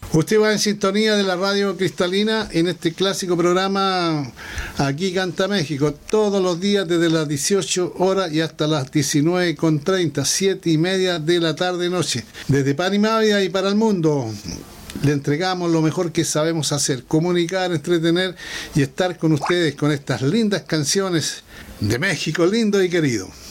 Usted va en sintonía de la radio cristalina en este clásico programa Aquí Canta México, todos los días desde las 18 horas y hasta las 19:30, 7:30 de la tarde-noche. Desde Panimavia y para el mundo, le entregamos lo mejor que sabemos hacer: comunicar, entretener y estar con ustedes con estas lindas canciones de México lindo y querido.